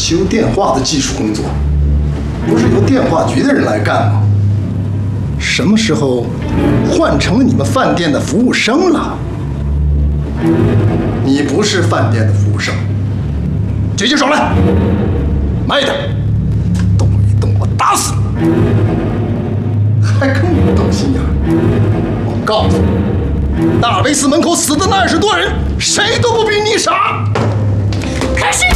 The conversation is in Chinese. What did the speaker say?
修电话的技术工作，不是由电话局的人来干吗？什么时候换成了你们饭店的服务生了？你不是饭店的服务生，举起手来，慢一点，动一动我打死你！还跟我斗心眼儿？我告诉你，大威寺门口死的那20多人，谁都不比你傻。 可是。